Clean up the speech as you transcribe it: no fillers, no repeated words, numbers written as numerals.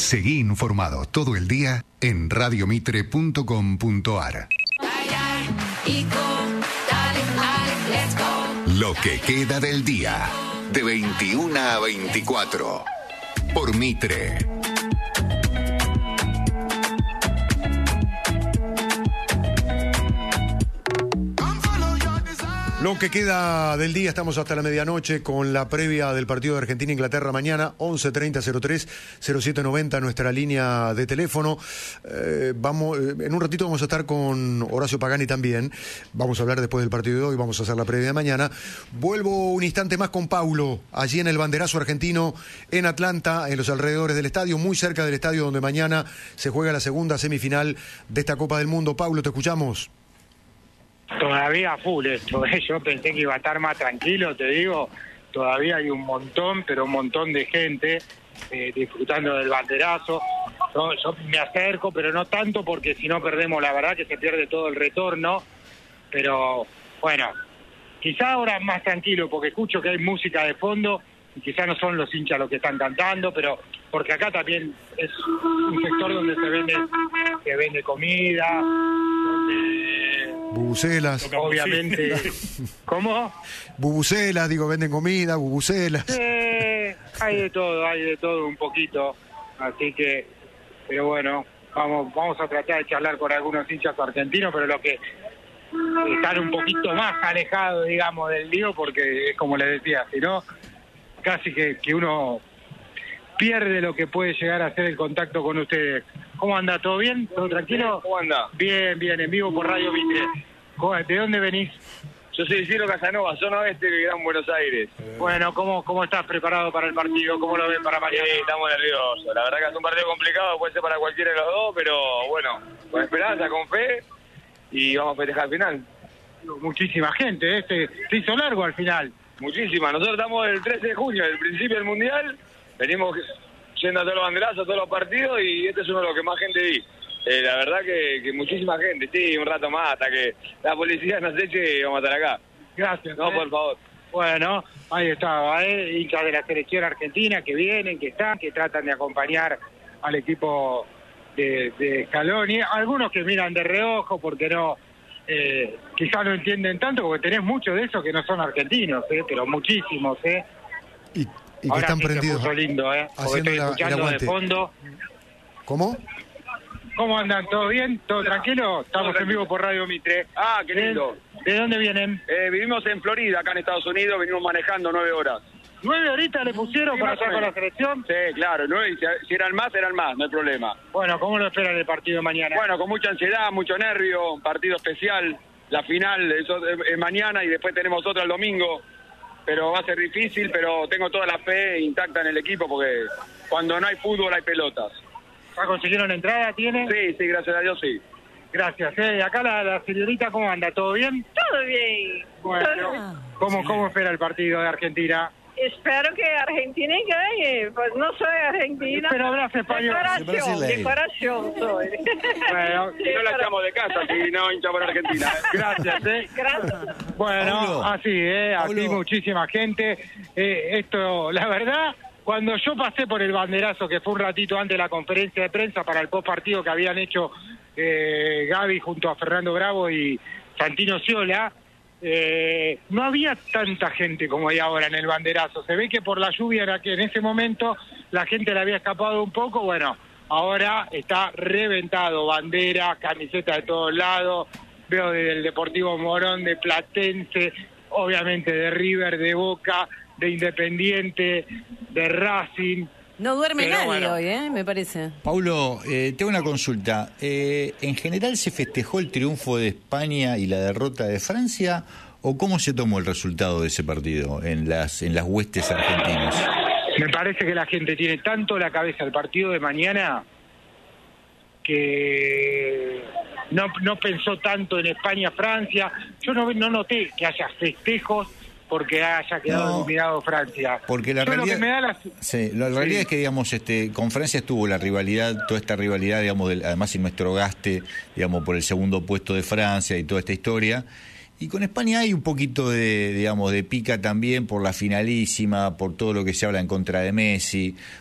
Seguí informado todo el día en radiomitre.com.ar. Lo que queda del día, de 21 a 24, por Mitre. Lo que queda del día, estamos hasta la medianoche con la previa del partido de Argentina-Inglaterra mañana, 11-30-03-0790, nuestra línea de teléfono. En un ratito vamos a estar con Horacio Pagani también. Vamos a hablar después del partido de hoy, vamos a hacer la previa de mañana. Vuelvo un instante más con Paulo, allí en el banderazo argentino, en Atlanta, en los alrededores del estadio, muy cerca del estadio donde mañana se juega la segunda semifinal de esta Copa del Mundo. Paulo, te escuchamos. Todavía full esto, yo pensé que iba a estar más tranquilo, te digo, todavía hay un montón, pero un montón de gente disfrutando del banderazo. Yo me acerco, pero no tanto porque si no perdemos, la verdad que se pierde todo el retorno, pero bueno, quizá ahora más tranquilo porque escucho que hay música de fondo y quizá no son los hinchas los que están cantando, pero porque acá también es un sector donde se vende comida, bubucelas. Obviamente. ¿Cómo? Bubucelas, venden comida, bubucelas. Hay de todo un poquito. Así que, pero bueno, vamos a tratar de charlar con algunos hinchas argentinos, pero los que están un poquito más alejados, digamos, del lío, porque es como les decía, si no, casi que uno pierde lo que puede llegar a ser el contacto con ustedes. ¿Cómo anda? ¿Todo bien? ¿Todo tranquilo? ¿Cómo anda? Bien, en vivo por Radio Mitre. ¿De dónde venís? Yo soy Isidro Casanova, zona oeste de Gran Buenos Aires. Bueno, ¿cómo estás preparado para el partido? ¿Cómo lo ven para mañana? Sí, estamos nerviosos. La verdad que es un partido complicado, puede ser para cualquiera de los dos, pero bueno, con esperanza, con fe, y vamos a festejar al final. Muchísima gente, se hizo largo al final. Muchísima. Nosotros estamos el 13 de junio, el principio del Mundial. Venimos yendo a todos los banderazos, a todos los partidos, y este es uno de los que más gente vi. La verdad que muchísima gente, sí, un rato más, hasta que la policía nos eche y vamos a estar acá. Gracias. No, por favor. Bueno, ahí estaba, hinchas de la selección argentina que vienen, que tratan de acompañar al equipo de Scaloni. Algunos que miran de reojo porque no, quizás no entienden tanto, porque tenés muchos de esos que no son argentinos, pero muchísimos, Y que ahora están sí prendidos. Se puso lindo, porque haciendo estoy escuchando de fondo. ¿Cómo? ¿Cómo andan? ¿Todo bien? ¿Todo tranquilo? Estamos en vivo por Radio Mitre. Ah, qué lindo. ¿De dónde vienen? Vivimos en Florida, acá en Estados Unidos, venimos manejando 9 horas. 9 horitas le pusieron Sí, para más o estar con la menos. selección. Sí, claro, si eran más, no hay problema. Bueno, ¿cómo lo esperan el partido de mañana? Bueno, con mucha ansiedad, mucho nervio, un partido especial, la final eso es mañana y después tenemos otra el domingo, pero va a ser difícil, pero tengo toda la fe intacta en el equipo porque cuando no hay fútbol hay pelotas. ¿Ya consiguieron entrada? ¿Tiene? Sí, gracias a Dios sí. Gracias. Acá la señorita, ¿cómo anda? ¿Todo bien? Todo bien. Bueno, ¿cómo espera el partido de Argentina? Espero que Argentina gane, pues no soy argentina. Pero hablas español. Decoración soy. Bueno, Y no la echamos de casa si no hincha por Argentina. gracias, Gracias. Bueno, Paulo. así, aquí muchísima gente. Esto, la verdad, cuando yo pasé por el banderazo, que fue un ratito antes de la conferencia de prensa para el post partido que habían hecho Gaby junto a Fernando Bravo y Santino Sciola, no había tanta gente como hay ahora en el banderazo. Se ve que por la lluvia era que en ese momento la gente le había escapado un poco. Bueno, ahora está reventado, bandera, camiseta de todos lados. Veo del Deportivo Morón, de Platense, obviamente de River, de Boca, de Independiente, de Racing. No duerme Pero nadie bueno. hoy, me parece. Paulo, tengo una consulta. ¿En general se festejó el triunfo de España y la derrota de Francia? ¿O cómo se tomó el resultado de ese partido en las huestes argentinas? Me parece que la gente tiene tanto la cabeza el partido de mañana que no pensó tanto en España-Francia. Yo no noté que haya festejos porque haya quedado eliminado Francia. Porque la realidad, lo que me da la realidad es que, digamos, con Francia estuvo la rivalidad, toda esta rivalidad, digamos, además en nuestro gaste, digamos, por el segundo puesto de Francia y toda esta historia. Y con España hay un poquito de pica también por la finalísima, por todo lo que se habla en contra de Messi,